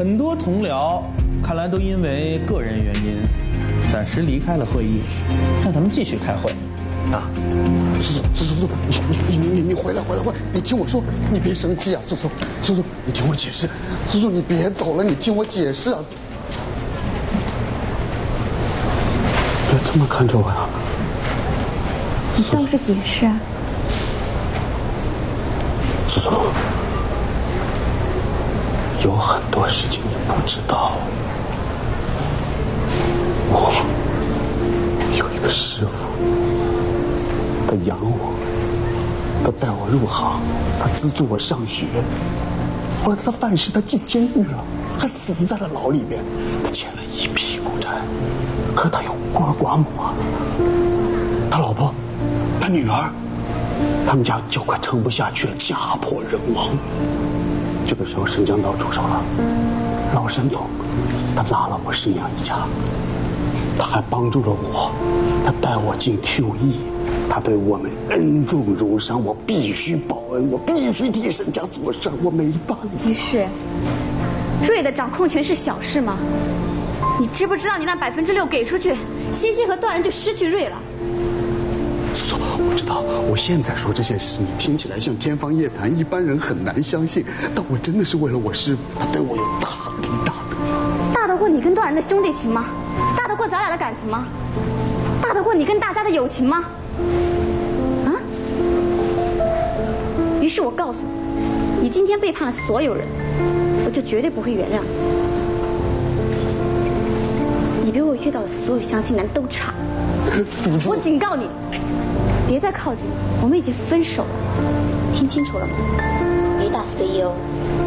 很多同僚看来都因为个人原因暂时离开了会议，让他们继续开会。啊， 苏，你回来，你听我说，你别生气啊，苏，你听我解释，苏，你别走了，你听我解释啊。别这么看着我呀。 你倒是解释啊。 苏，有很多事情你不知道。我有一个师傅，他养我，他带我入行，他资助我上学。后来他犯事，他进监狱了，还死在了牢里边。他欠了一屁股债，可是他有孤儿寡母啊，他老婆，他女儿，他们家就快撑不下去了，家破人亡。这个时候沈江道出手了，老沈总他拉了我生养一家，他还帮助了我，他带我进 QE， 他对我们恩重如山，我必须报恩，我必须替沈家做事，我没办法。 于是，瑞的掌控权是小事吗？你知不知道你那6%给出去，西西和段人就失去瑞了。 我知道，我现在说这些事，你听起来像天方夜谭，一般人很难相信。但我真的是为了我师傅，他对我有大恩大德。 大得过你跟段人的兄弟情吗？大得过咱俩的感情吗？大得过你跟大家的友情吗？啊？于是我告诉你，你今天背叛了所有人，我就绝对不会原谅你。你比我遇到的所有相亲男都差。我警告你，别再靠近我，我们已经分手了，听清楚了吗？于大 CEO。